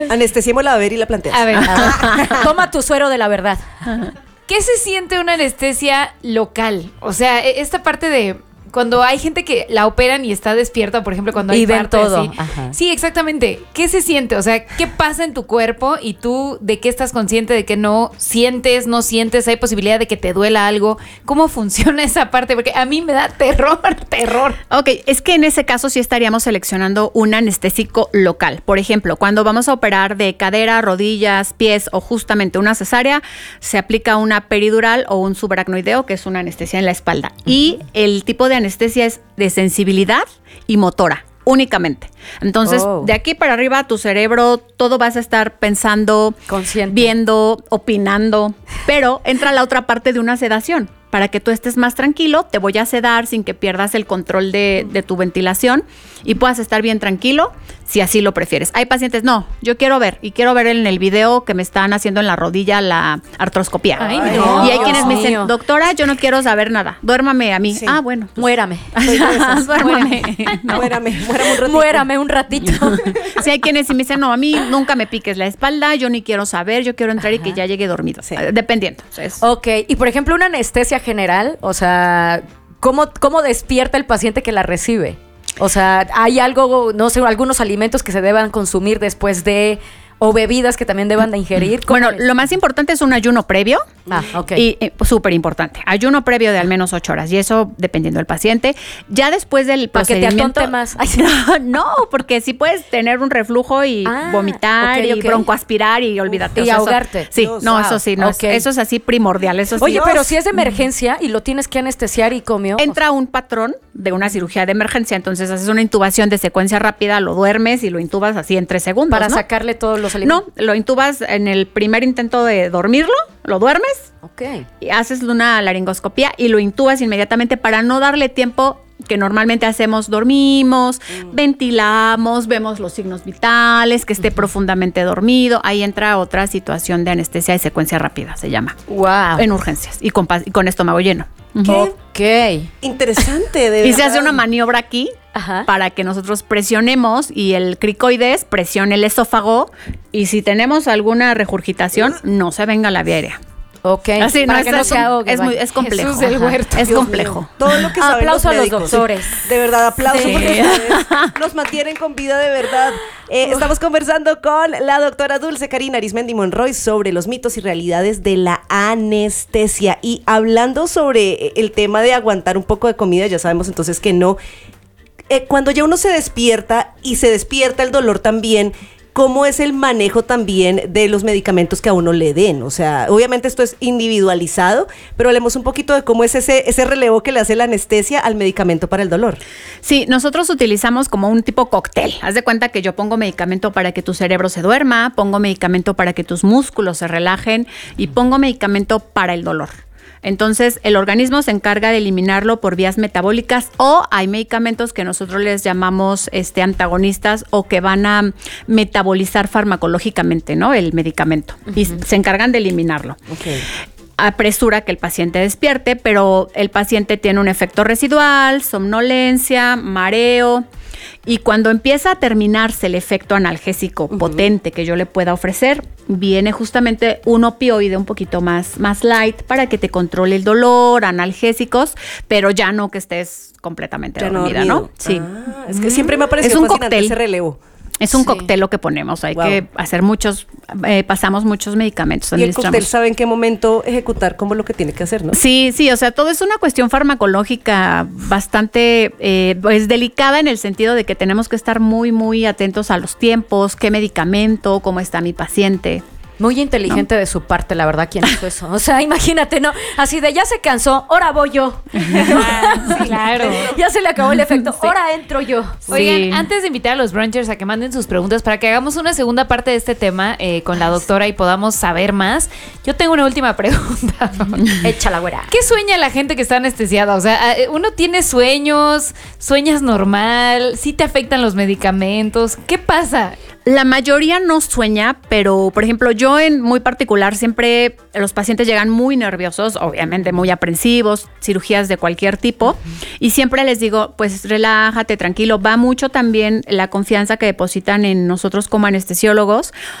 Anestesiémosla a ver y la planteas. A ver. Toma tu suero de la verdad. ¿Qué se siente una anestesia local? O sea, esta parte de cuando hay gente que la operan y está despierta, por ejemplo, cuando hay Y ven parto, todo. así. Ajá. Sí, exactamente. ¿Qué se siente? O sea, ¿qué pasa en tu cuerpo y tú de qué estás consciente, de que no sientes, hay posibilidad de que te duela algo? ¿Cómo funciona esa parte? Porque a mí me da terror. Ok, es que en ese caso sí estaríamos seleccionando un anestésico local. Por ejemplo, cuando vamos a operar de cadera, rodillas, pies o justamente una cesárea, se aplica una peridural o un subaracnoideo, que es una anestesia en la espalda. Y el tipo de anestesia es de sensibilidad y motora únicamente. Entonces, de aquí para arriba, tu cerebro, todo vas a estar pensando, Consciente. viendo, opinando, pero entra la otra parte de una sedación. Para que tú estés más tranquilo, te voy a sedar sin que pierdas el control de tu ventilación y puedas estar bien tranquilo si así lo prefieres. Hay pacientes, no, yo quiero ver en el video que me están haciendo en la rodilla la artroscopía. Ay, no. Y hay quienes me dicen, mío. doctora, yo no quiero saber nada, duérmame a mí. Sí. Ah, bueno. Muérame. Duérmame. No. Muérame un ratito. Muérame un ratito. Sí, hay quienes sí me dicen, no, a mí nunca me piques la espalda, yo ni quiero saber, yo quiero entrar y que ya llegue dormido. Sí. Dependiendo. Entonces, Ok, y por ejemplo, una anestesia general, o sea, ¿cómo despierta el paciente que la recibe? O sea, ¿hay algo, no sé, algunos alimentos que se deban consumir después de, o bebidas que también deban de ingerir? ¿Cómo bueno, es? lo más importante es un ayuno previo. Ah, ok. Y súper importante. Ayuno previo de al menos 8 horas. Y eso dependiendo del paciente. Ya después del Para que te procedimiento. atonte más. Ay, No, porque sí puedes tener un reflujo y vomitar ok, y ok. broncoaspirar y olvídate. Y o sea, eso- ahogarte. sí, Dios, no, wow. eso sí, no, Ok. eso es así primordial. Eso sí. Oye, pero si es de emergencia y lo tienes que anestesiar y comió. Entra un patrón de una cirugía de emergencia, entonces haces una intubación de secuencia rápida, lo duermes y lo intubas así en 3 segundos. para ¿no? sacarle todos los alimentos. No, lo intubas en el primer intento de dormirlo, lo duermes Ok. y haces una laringoscopía y lo intubas inmediatamente para no darle tiempo que normalmente hacemos, dormimos, ventilamos, vemos los signos vitales, que esté profundamente dormido. Ahí entra otra situación de anestesia de secuencia rápida, se llama, Wow. en urgencias y con estómago lleno. Qué Ok. interesante, de Y se verdad. hace una maniobra aquí Ajá. para que nosotros presionemos y el cricoides presione el esófago y si tenemos alguna regurgitación, no se venga la vía aérea. Ok. Así, para no, que no se ahogue. es, es complejo. Jesús del Ajá. Huerto. Es Dios complejo. mío. Todo lo que saben Aplauso a los médicos. doctores. De verdad, aplauso Sí. porque ustedes nos mantienen con vida de verdad. Estamos conversando con la doctora Dulce Karina Arismendi Monroy sobre los mitos y realidades de la anestesia. Y hablando sobre el tema de aguantar un poco de comida, ya sabemos entonces que no. Cuando ya uno se despierta y se despierta el dolor también, ¿cómo es el manejo también de los medicamentos que a uno le den? O sea, obviamente esto es individualizado, pero hablemos un poquito de cómo es ese relevo que le hace la anestesia al medicamento para el dolor. Sí, nosotros utilizamos como un tipo cóctel. Haz de cuenta que yo pongo medicamento para que tu cerebro se duerma, pongo medicamento para que tus músculos se relajen y pongo medicamento para el dolor. Entonces, el organismo se encarga de eliminarlo por vías metabólicas o hay medicamentos que nosotros les llamamos antagonistas o que van a metabolizar farmacológicamente, ¿no? El medicamento. Y se encargan de eliminarlo. Apresura que el paciente despierte, pero el paciente tiene un efecto residual, somnolencia, mareo. Y cuando empieza a terminarse el efecto analgésico potente que yo le pueda ofrecer, viene justamente un opioide un poquito más light para que te controle el dolor, analgésicos, pero ya no que estés completamente Ya no dormida, dormido. ¿no? Sí. Es que siempre me ha parecido Es un fascinante cóctel. ese relevo. Es un Sí. cóctel lo que ponemos. Hay Wow. que hacer pasamos muchos medicamentos. Y el administramos. cóctel sabe en qué momento ejecutar como lo que tiene que hacer, ¿no? Sí, o sea, todo es una cuestión farmacológica bastante pues delicada en el sentido de que tenemos que estar muy, muy atentos a los tiempos, qué medicamento, cómo está mi paciente. Muy inteligente de su parte, la verdad, ¿quién hizo eso? O sea, imagínate, ¿no? Así de ya se cansó, ahora voy yo. Claro. Ya se le acabó el efecto, ahora entro yo. Oigan, Sí. antes de invitar a los brunchers a que manden sus preguntas para que hagamos una segunda parte de este tema con la doctora y podamos saber más, yo tengo una última pregunta. Échala, güera. ¿Qué sueña la gente que está anestesiada? O sea, uno tiene sueños, sueñas normal, sí te afectan los medicamentos. ¿Qué pasa? La mayoría no sueña, pero por ejemplo yo en muy particular siempre los pacientes llegan muy nerviosos, obviamente muy aprensivos, cirugías de cualquier tipo, y siempre les digo, pues relájate, tranquilo. Va mucho también la confianza que depositan en nosotros como anestesiólogos,